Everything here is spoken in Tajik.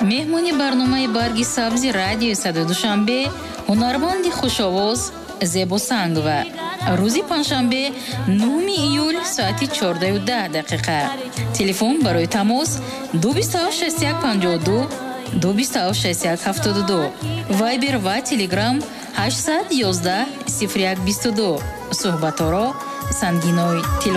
меҳмони барномаи барги сабзи радиои Садои Душанбе ҳунарманди хушовоз Зебо Сангова. рӯзи панҷшанбе 9 июл соати 14:10. телефон барои тамос 2286152 2286172. вайбер ва телеграм 811 0122. суҳбаторо Сангиной.